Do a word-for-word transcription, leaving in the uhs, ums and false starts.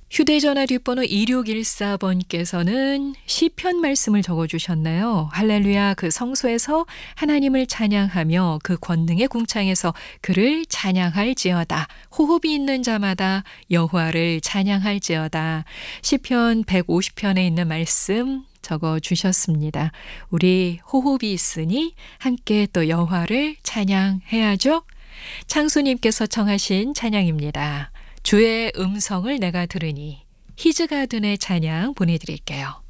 휴대전화 뒷번호 이육일사 번께서는 시편 말씀을 적어주셨나요? 할렐루야, 그 성소에서 하나님을 찬양하며 그 권능의 궁창에서 그를 찬양할지어다. 호흡이 있는 자마다 여호와를 찬양할지어다. 시편 백오십 편에 있는 말씀 적어주셨습니다. 우리 호흡이 있으니 함께 또 여호와를 찬양해야죠. 창수님께서 청하신 찬양입니다. 주의 음성을 내가 들으니. 히즈가든의 찬양 보내드릴게요.